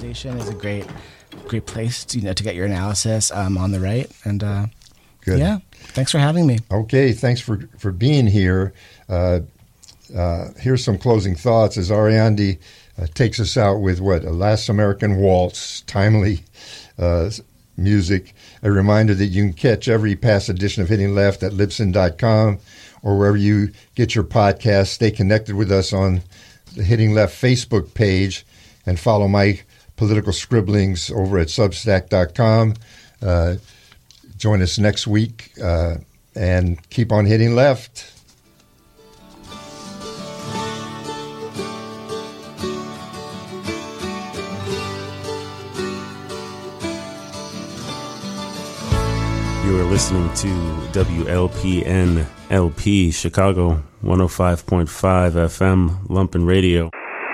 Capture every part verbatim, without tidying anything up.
station is a great, great place to, you know, to get your analysis um, on the right. And uh, Good. yeah, thanks for having me. Okay, thanks for, for being here. Uh, uh, here's some closing thoughts as Ariandi uh, takes us out with what, a Last American Waltz, timely uh, music. A reminder that you can catch every past edition of Hitting Left at Libsyn dot com or wherever you get your podcasts. Stay connected with us on the Hitting Left Facebook page and follow my political scribblings over at Substack dot com. Uh, join us next week uh, and keep on hitting left. You are listening to W L P N L P Chicago one oh five point five F M Lumpen Radio.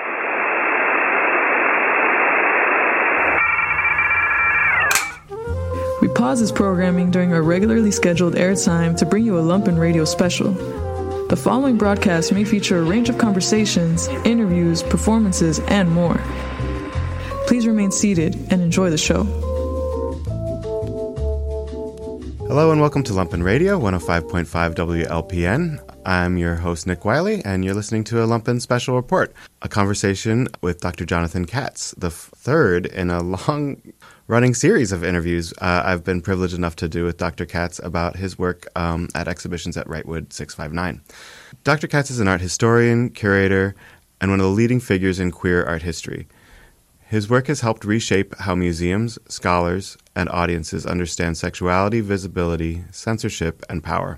We pause this programming during our regularly scheduled airtime to bring you a Lumpen Radio special. The following broadcast may feature a range of conversations, interviews, performances, and more. Please remain seated and enjoy the show. Hello and welcome to Lumpen Radio, one oh five point five W L P N. I'm your host, Nick Wiley, and you're listening to a Lumpen Special Report, a conversation with Doctor Jonathan Katz, the f- third in a long-running series of interviews uh, I've been privileged enough to do with Doctor Katz about his work um, at exhibitions at Wrightwood six five nine. Doctor Katz is an art historian, curator, and one of the leading figures in queer art history. His work has helped reshape how museums, scholars, and audiences understand sexuality, visibility, censorship, and power.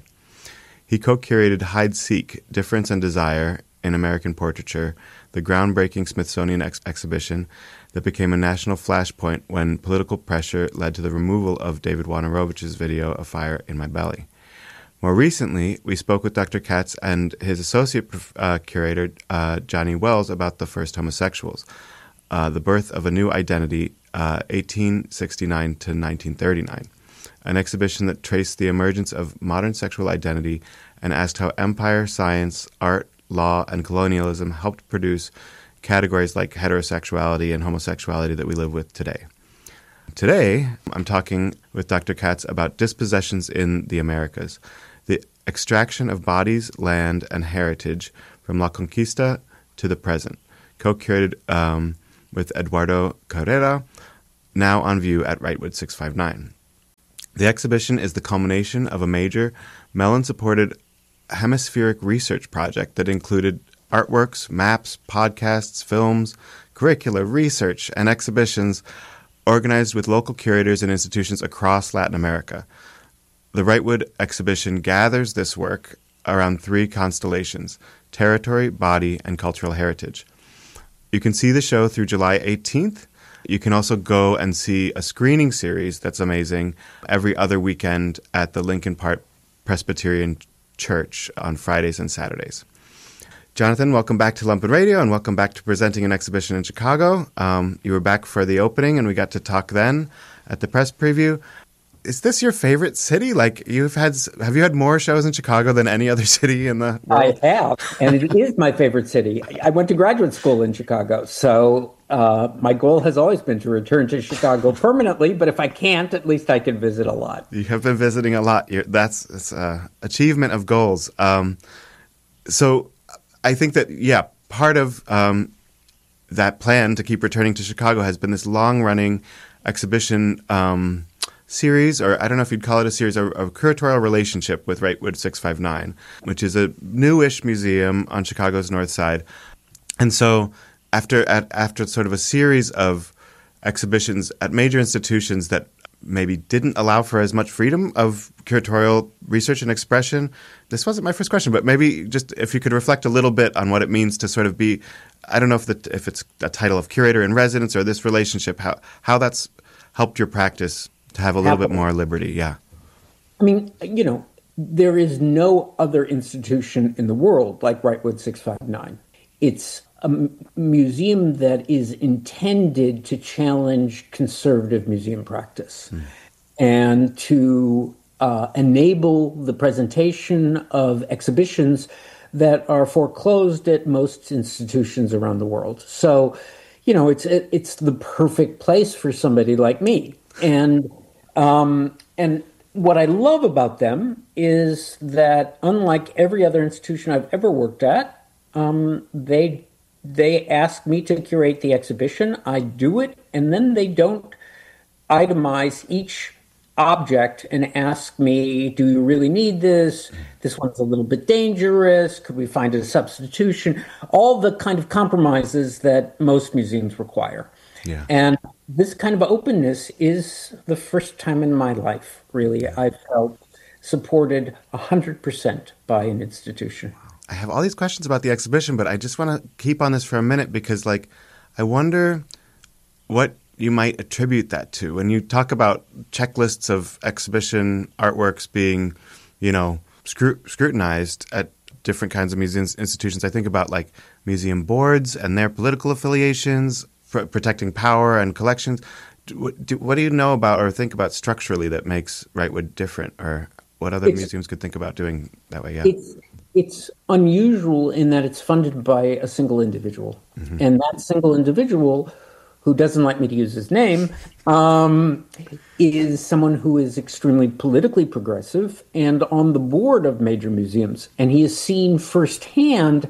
He co-curated Hide-Seek, Difference and Desire in American Portraiture, the groundbreaking Smithsonian ex- exhibition that became a national flashpoint when political pressure led to the removal of David Wojnarowicz's video, A Fire in My Belly. More recently, we spoke with Doctor Katz and his associate uh, curator, uh, Johnny Wells, about The First Homosexuals, Uh, the birth of a new identity, uh, eighteen sixty-nine to nineteen thirty-nine, an exhibition that traced the emergence of modern sexual identity and asked how empire, science, art, law, and colonialism helped produce categories like heterosexuality and homosexuality that we live with today. Today, I'm talking with Doctor Katz about dispossessions in the Americas, the extraction of bodies, land, and heritage from La Conquista to the present, co-curated um, with Eduardo Carrera, now on view at Wrightwood six five nine. The exhibition is the culmination of a major Mellon-supported hemispheric research project that included artworks, maps, podcasts, films, curricula, research, and exhibitions organized with local curators and institutions across Latin America. The Wrightwood exhibition gathers this work around three constellations: territory, body, and cultural heritage. You can see the show through July eighteenth. You can also go and see a screening series that's amazing every other weekend at the Lincoln Park Presbyterian Church on Fridays and Saturdays. Jonathan, welcome back to Lumpen Radio and welcome back to presenting an exhibition in Chicago. Um, you were back for the opening and we got to talk then at the press preview. Is this your favorite city? Like you've had, have you had more shows in Chicago than any other city in the world? I have, and it is my favorite city. I went to graduate school in Chicago, so uh, my goal has always been to return to Chicago permanently. But if I can't, at least I can visit a lot. You have been visiting a lot. You're, that's it's a achievement of goals. Um, so I think that yeah, part of um, that plan to keep returning to Chicago has been this long-running exhibition. Um, series, or I don't know if you'd call it a series, a, a curatorial relationship with Wrightwood six five nine, which is a newish museum on Chicago's north side. And so after at, after sort of a series of exhibitions at major institutions that maybe didn't allow for as much freedom of curatorial research and expression, this wasn't my first question, but maybe just if you could reflect a little bit on what it means to sort of be, I don't know if the, if it's a title of curator in residence or this relationship, how how that's helped your practice to have a little bit more liberty, yeah. I mean, you know, there is no other institution in the world like Wrightwood six five nine. It's a m- museum that is intended to challenge conservative museum practice mm. and to uh, enable the presentation of exhibitions that are foreclosed at most institutions around the world. So, you know, it's it, it's the perfect place for somebody like me. And um, and what I love about them is that, unlike every other institution I've ever worked at, um, they they ask me to curate the exhibition. I do it, and then they don't itemize each object and ask me, do you really need this? This one's a little bit dangerous. Could we find a substitution? All the kind of compromises that most museums require. Yeah. And this kind of openness is the first time in my life, really, I felt supported one hundred percent by an institution. I have all these questions about the exhibition, but I just want to keep on this for a minute because, like, I wonder what you might attribute that to. When you talk about checklists of exhibition artworks being, you know, scru- scrutinized at different kinds of museums, institutions, I think about, like, museum boards and their political affiliations, pr- protecting power and collections. What do, what do you know about or think about structurally that makes Wrightwood different, or what other it's, museums could think about doing that way? Yeah. It's, it's unusual in that it's funded by a single individual. Mm-hmm. And that single individual, who doesn't like me to use his name, um, is someone who is extremely politically progressive and on the board of major museums. And he has seen firsthand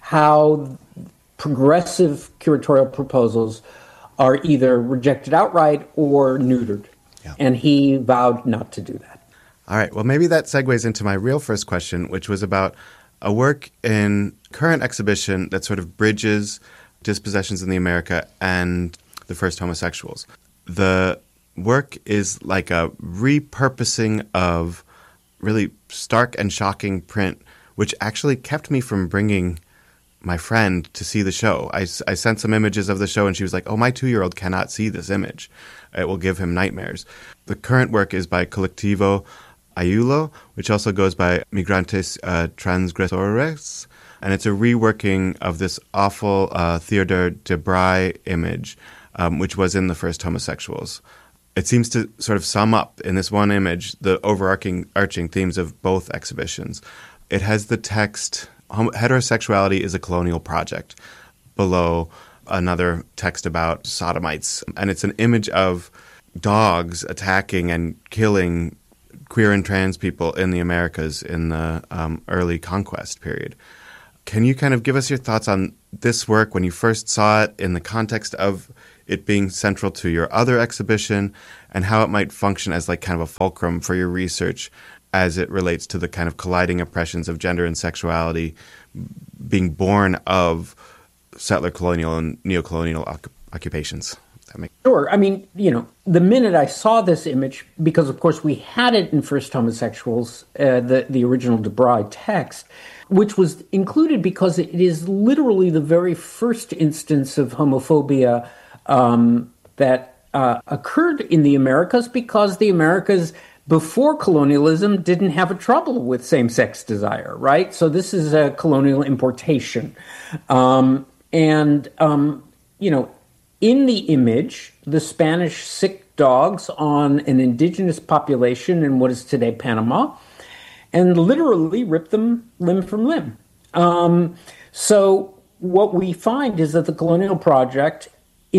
how progressive curatorial proposals are either rejected outright or neutered. Yeah. And he vowed not to do that. All right. Well, maybe that segues into my real first question, which was about a work in current exhibition that sort of bridges dispossessions in the America and the first homosexuals. The work is like a repurposing of really stark and shocking print, which actually kept me from bringing my friend to see the show. I, I sent some images of the show, and she was like, oh, my two-year-old cannot see this image. It will give him nightmares. The current work is by Colectivo Ayulo, which also goes by Migrantes uh, Transgresores, and it's a reworking of this awful uh, Theodore de Bry image, um, which was in the first homosexuals. It seems to sort of sum up in this one image the overarching arching themes of both exhibitions. It has the text, heterosexuality is a colonial project, below another text about sodomites. And it's an image of dogs attacking and killing queer and trans people in the Americas in the um, early conquest period. Can you kind of give us your thoughts on this work when you first saw it in the context of it being central to your other exhibition, and how it might function as like kind of a fulcrum for your research as it relates to the kind of colliding oppressions of gender and sexuality being born of settler colonial and neocolonial oc- occupations? That makes- Sure. I mean, you know, the minute I saw this image, because of course we had it in First Homosexuals, uh, the, the original de Bry text, which was included because it is literally the very first instance of homophobia um, that uh, occurred in the Americas, because the Americas before colonialism didn't have a trouble with same-sex desire, right? So this is a colonial importation. Um, and, um, you know, in the image, the Spanish sick dogs on an indigenous population in what is today Panama, and literally rip them limb from limb. Um, so what we find is that the colonial project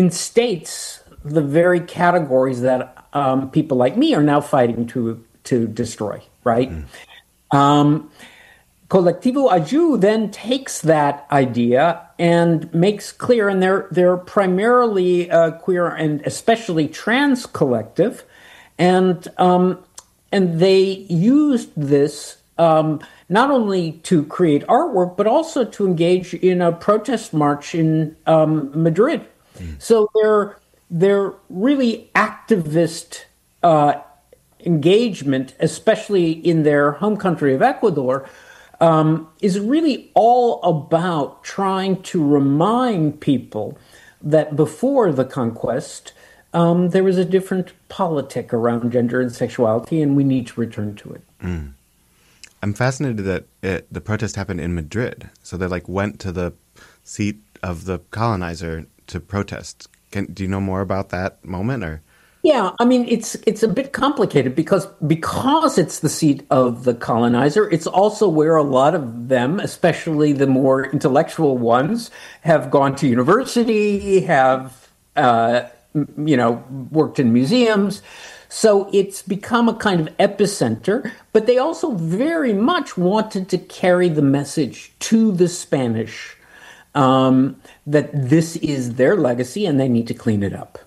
instates the very categories that um, people like me are now fighting to to destroy, right? Mm. Um, Colectivo Ayulo then takes that idea and makes clear, and they're, they're primarily uh, queer and especially trans collective, and um, and they used this um, not only to create artwork, but also to engage in a protest march in um, Madrid. Mm. So they're, they're really activist uh, engagement, especially in their home country of Ecuador, um, is really all about trying to remind people that before the conquest, Um, there was a different politic around gender and sexuality, and we need to return to it. Mm. I'm fascinated that it, the protest happened in Madrid. So they like went to the seat of the colonizer to protest. Can, do you know more about that moment? Or Yeah, I mean it's it's a bit complicated because because it's the seat of the colonizer. It's also where a lot of them, especially the more intellectual ones, have gone to university, have uh, you know worked in museums. So it's become a kind of epicenter. But they also very much wanted to carry the message to the Spanish um, that this is their legacy and they need to clean it up.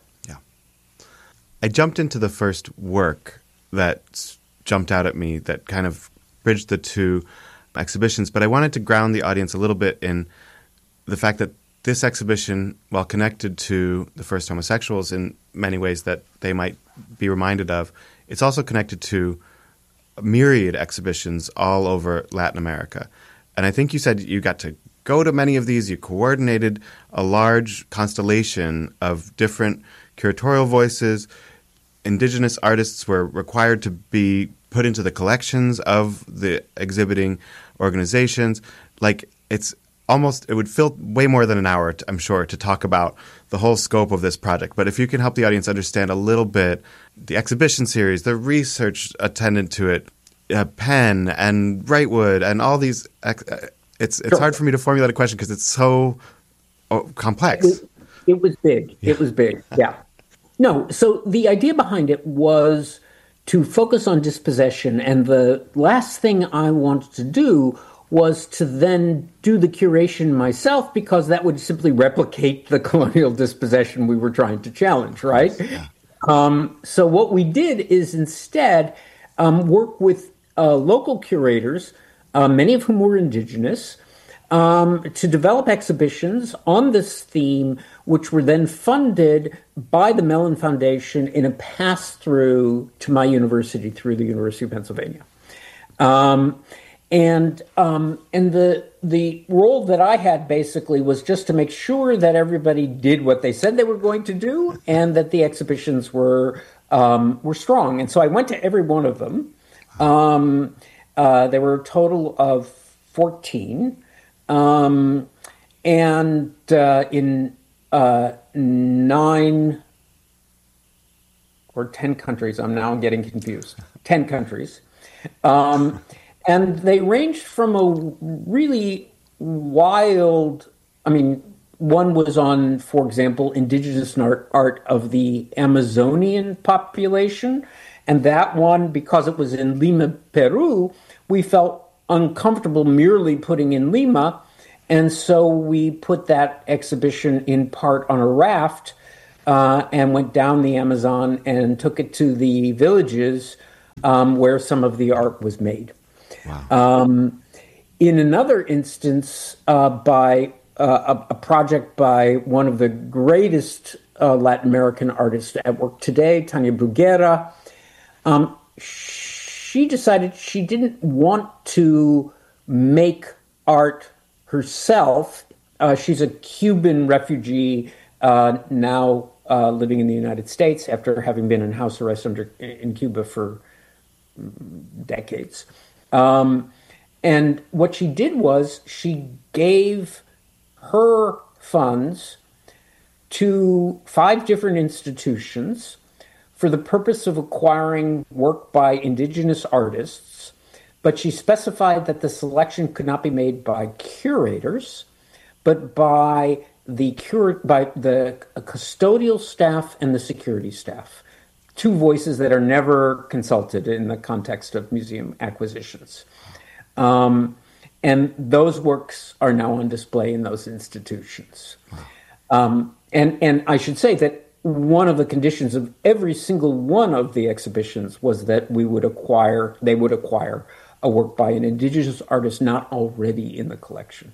I jumped into the first work that jumped out at me that kind of bridged the two exhibitions, but I wanted to ground the audience a little bit in the fact that this exhibition, while connected to the first homosexuals in many ways that they might be reminded of, it's also connected to myriad exhibitions all over Latin America. And I think you said you got to go to many of these. You coordinated a large constellation of different curatorial voices. Indigenous artists were required to be put into the collections of the exhibiting organizations. Like, it's almost, it would fill way more than an hour, I'm sure, to talk about the whole scope of this project. But if you can help the audience understand a little bit the exhibition series, the research attendant to it, uh, Penn and Wrightwood and all these, ex- it's it's sure. hard for me to formulate a question because it's so oh, complex. It, it was big. Yeah. It was big, yeah. No, so the idea behind it was to focus on dispossession, and the last thing I wanted to do was to then do the curation myself, because that would simply replicate the colonial dispossession we were trying to challenge, right? Yeah. Um, so what we did is instead um, work with uh, local curators, uh, many of whom were indigenous, Um, to develop exhibitions on this theme, which were then funded by the Mellon Foundation in a pass-through to my university through the University of Pennsylvania. Um, and um, and the the role that I had basically was just to make sure that everybody did what they said they were going to do, and that the exhibitions were um, were strong. And so I went to every one of them. Um, uh, there were a total of fourteen. Um, and uh, in uh, nine or ten countries, I'm now getting confused, ten countries. Um, and they ranged from a really wild, I mean, one was on, for example, indigenous art, art of the Amazonian population. And that one, because it was in Lima, Peru, we felt uncomfortable merely putting in Lima, and so we put that exhibition in part on a raft uh, and went down the Amazon and took it to the villages um, where some of the art was made. Wow. Um, in another instance, uh, by uh, a, a project by one of the greatest uh, Latin American artists at work today, Tania Bruguera, um, she decided she didn't want to make art herself. Uh, she's a Cuban refugee uh, now uh, living in the United States after having been in house arrest under, in Cuba for decades. Um, and what she did was she gave her funds to five different institutions for the purpose of acquiring work by indigenous artists, but she specified that the selection could not be made by curators, but by the cur- by the custodial staff and the security staff, two voices that are never consulted in the context of museum acquisitions. Um, and those works are now on display in those institutions. Um, and, and I should say that one of the conditions of every single one of the exhibitions was that we would acquire, they would acquire a work by an indigenous artist not already in the collection.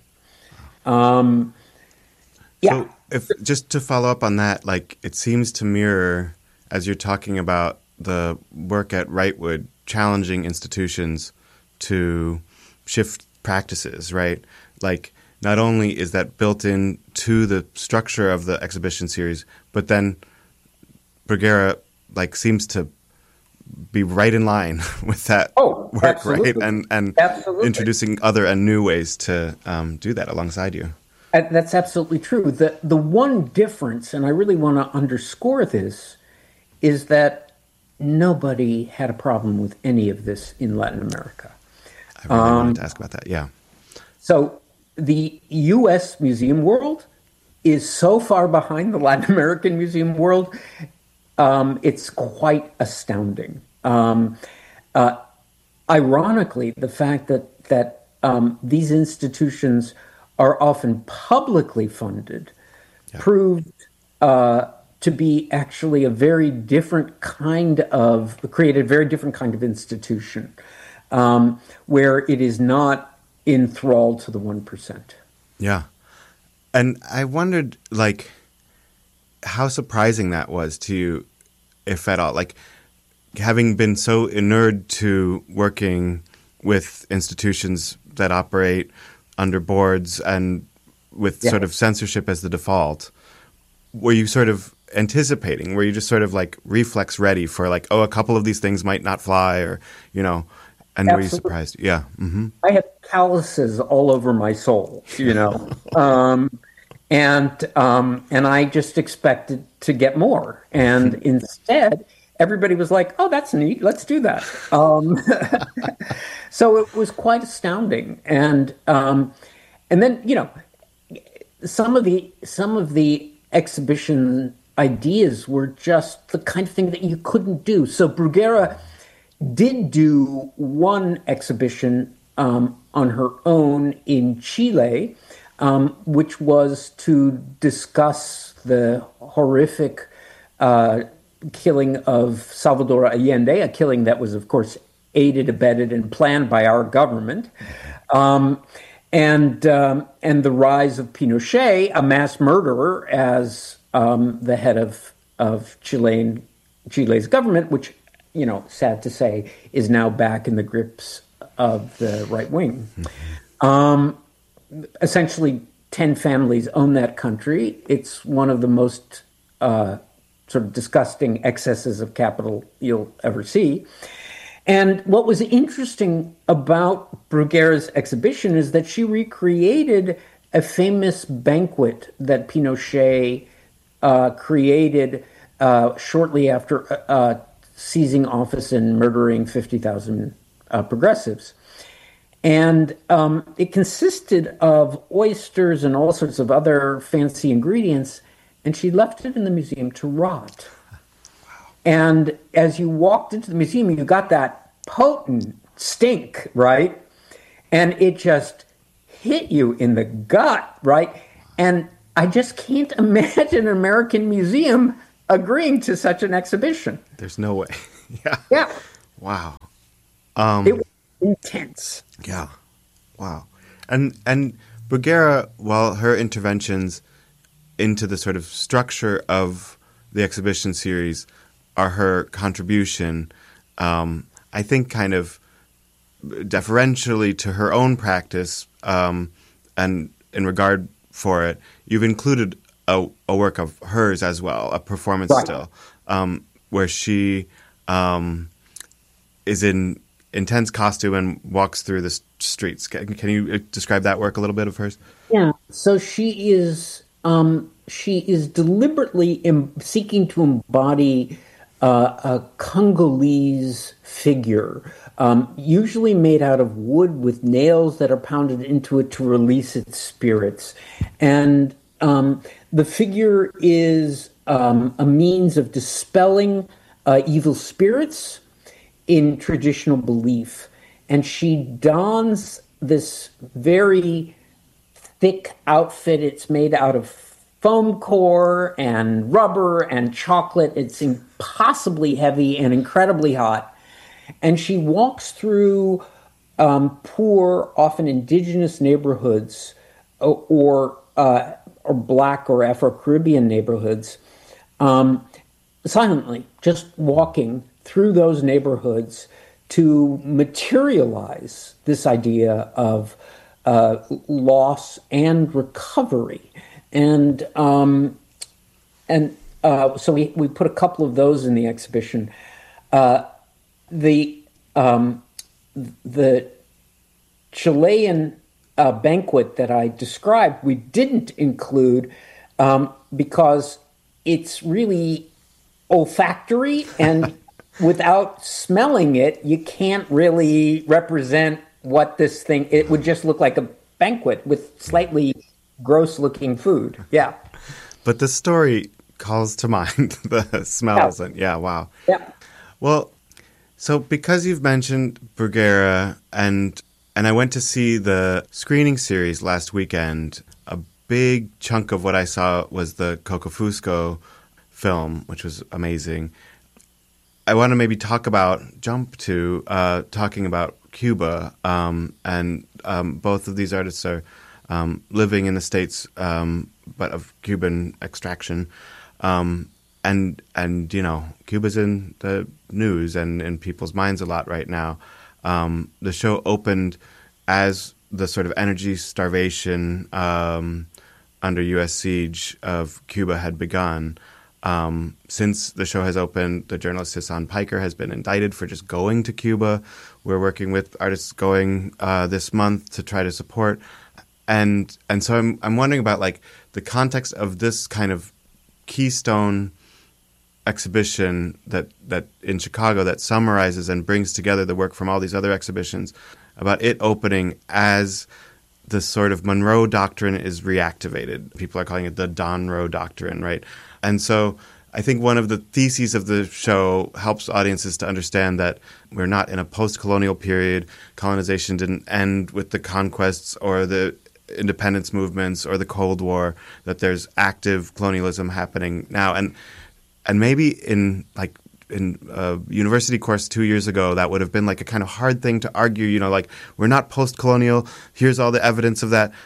Um, yeah. So if, just to follow up on that, like, it seems to mirror, as you're talking about the work at Wrightwood, challenging institutions to shift practices, right? Like, not only is that built in to the structure of the exhibition series, but then Bruguera like seems to be right in line with that oh, work, absolutely. right? And and absolutely. introducing other and new ways to um, do that alongside you. Uh, that's absolutely true. The the one difference, and I really want to underscore this, is that nobody had a problem with any of this in Latin America. I really Um, wanted to ask about that. Yeah. So the U S museum world is so far behind the Latin American museum world, um, it's quite astounding. Um, uh, ironically, the fact that that um, these institutions are often publicly funded Yeah. proved uh, to be actually a very different kind of, created a very different kind of institution, um, where it is not enthralled to the one percent. Yeah. And I wondered, like, how surprising that was to you, if at all. Like, having been so inured to working with institutions that operate under boards and with Yeah. sort of censorship as the default, were you sort of anticipating? Were you just sort of like reflex ready for like, oh, a couple of these things might not fly, or, you know, and were you Absolutely. surprised? Yeah. Mm-hmm. I have calluses all over my soul, you know, um, and um, and I just expected to get more, and instead, everybody was like, "Oh, that's neat. Let's do that." Um, so it was quite astounding, and um, and then you know, some of the some of the exhibition ideas were just the kind of thing that you couldn't do. So Bruguera did do one exhibition um, on her own in Chile, um, which was to discuss the horrific uh, killing of Salvador Allende, a killing that was, of course, aided, abetted, and planned by our government, um, and um, and the rise of Pinochet, a mass murderer, as um, the head of of Chilean Chile's government, which, you know, sad to say, is now back in the grips of the right wing. Mm-hmm. Um, essentially, ten families own that country. It's one of the most uh, sort of disgusting excesses of capital you'll ever see. And what was interesting about Bruguera's exhibition is that she recreated a famous banquet that Pinochet uh, created uh, shortly after uh, seizing office and murdering fifty thousand uh, progressives. And um, it consisted of oysters and all sorts of other fancy ingredients, and she left it in the museum to rot. And as you walked into the museum, you got that potent stink, right? And it just hit you in the gut, right? And I just can't imagine an American museum agreeing to such an exhibition. There's no way. Yeah. Yeah. Wow. Um, It was intense. Yeah. Wow. And and Bruguera, while her interventions into the sort of structure of the exhibition series are her contribution, um, I think kind of deferentially to her own practice, um, and in regard for it, you've included a, a work of hers as well, a performance Right. still, um, where she um, is in intense costume and walks through the s- streets. Can, can you describe that work a little bit of hers? Yeah. So she is um, she is deliberately em- seeking to embody uh, a Congolese figure, um, usually made out of wood with nails that are pounded into it to release its spirits. And um, the figure is um, a means of dispelling uh, evil spirits in traditional belief. And she dons this very thick outfit. It's made out of foam core and rubber and chocolate. It's impossibly heavy and incredibly hot. And she walks through um, poor, often indigenous neighborhoods, or or, uh, or Black or Afro-Caribbean neighborhoods, um, silently, just walking through those neighborhoods to materialize this idea of uh, loss and recovery. And um, and uh, so we, we put a couple of those in the exhibition. Uh, the um, the Chilean uh, banquet that I described, we didn't include um, because it's really olfactory, and without smelling it, you can't really represent what this thing, it would just look like a banquet with slightly gross-looking food. Yeah. But the story calls to mind the smells. Yeah. And yeah, wow. Yeah. Well, so because you've mentioned Bruguera, and and I went to see the screening series last weekend, a big chunk of what I saw was the Cocofusco film, which was amazing. I want to maybe talk about, jump to uh, talking about Cuba, um, and um, both of these artists are um, living in the States, um, but of Cuban extraction. Um, and, and you know, Cuba's in the news and in people's minds a lot right now. Um, the show opened as the sort of energy starvation um, under U S siege of Cuba had begun. Um, since the show has opened, the journalist Hassan Piker has been indicted for just going to Cuba. We're working with artists going uh, this month to try to support. And and so I'm I'm wondering about like the context of this kind of keystone exhibition that, that in Chicago that summarizes and brings together the work from all these other exhibitions, about it opening as the sort of Monroe Doctrine is reactivated. People are calling it the Donroe Doctrine, right? And so I think one of the theses of the show helps audiences to understand that we're not in a post-colonial period. Colonization didn't end with the conquests or the independence movements or the Cold War, that there's active colonialism happening now. And and maybe in like in a university course two years ago, that would have been like a kind of hard thing to argue, you know, like we're not post-colonial, here's all the evidence of that.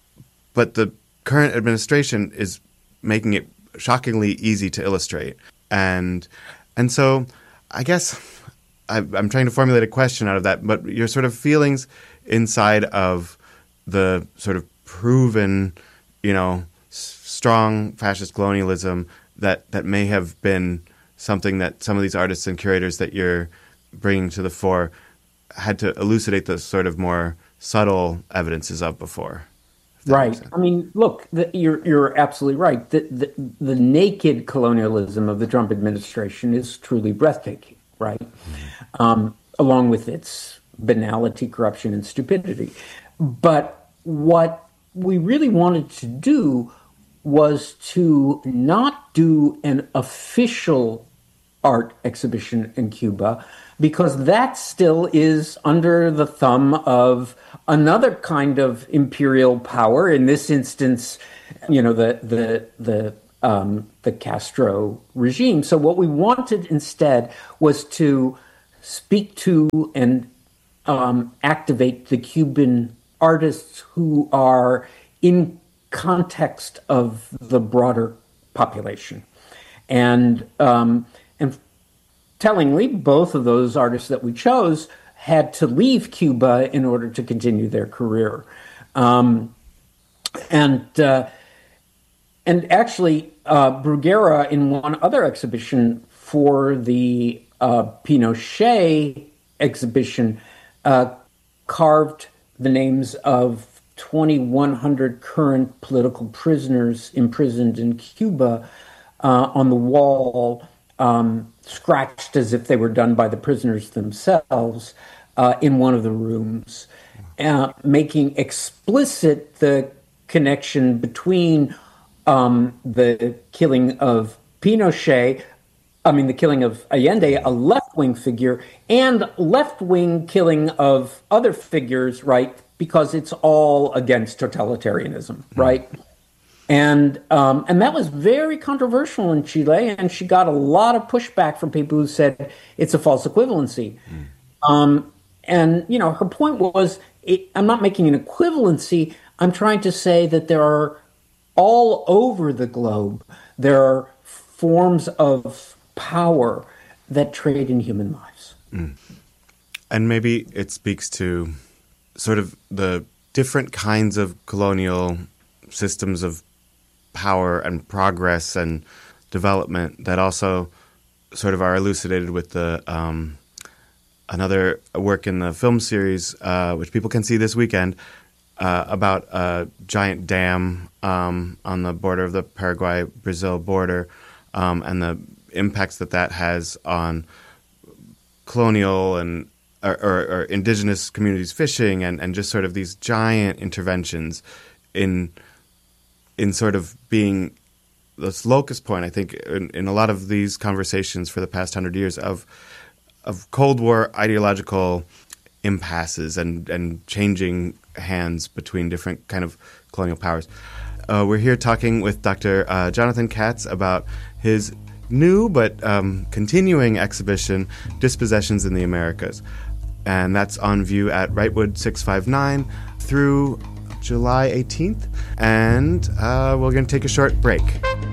But the current administration is making it shockingly easy to illustrate. And and so I guess I, I'm trying to formulate a question out of that, but your sort of feelings inside of the sort of proven, you know, s- strong fascist colonialism that, that may have been something that some of these artists and curators that you're bringing to the fore had to elucidate the sort of more subtle evidences of before. Right. I mean, look, the, you're you're absolutely right. The, the the naked colonialism of the Trump administration is truly breathtaking, right? Mm-hmm. Um, along with its banality, corruption, and stupidity. But what we really wanted to do was to not do an official art exhibition in Cuba, because that still is under the thumb of another kind of imperial power. In this instance, you know, the the the um, the Castro regime. So what we wanted instead was to speak to and um, activate the Cuban artists who are in context of the broader population, and um, and. Tellingly, both of those artists that we chose had to leave Cuba in order to continue their career. Um, and uh, and actually, uh, Bruguera, in one other exhibition for the uh, Pinochet exhibition, uh, carved the names of twenty-one hundred current political prisoners imprisoned in Cuba uh, on the wall, Um, scratched as if they were done by the prisoners themselves uh, in one of the rooms, uh, making explicit the connection between um, the killing of Pinochet, I mean, the killing of Allende, a left-wing figure, and left-wing killing of other figures, right? Because it's all against totalitarianism, right? Mm. And um, and that was very controversial in Chile, and she got a lot of pushback from people who said it's a false equivalency. Mm. Um, and, you know, her point was, it, I'm not making an equivalency. I'm trying to say that there are, all over the globe, there are forms of power that trade in human lives. Mm. And maybe it speaks to sort of the different kinds of colonial systems of power and progress and development that also sort of are elucidated with the um, another work in the film series, uh, which people can see this weekend, uh, about a giant dam um, on the border of the Paraguay-Brazil border, um, and the impacts that that has on colonial and or, or, or indigenous communities fishing, and, and just sort of these giant interventions in in sort of being this locus point, I think, in, in a lot of these conversations for the past hundred years of of Cold War ideological impasses and, and changing hands between different kind of colonial powers. Uh, we're here talking with Doctor Uh, Jonathan Katz about his new but um, continuing exhibition, Dispossessions in the Americas. And that's on view at Wrightwood six five nine through July eighteenth. And uh, we're going to take a short break.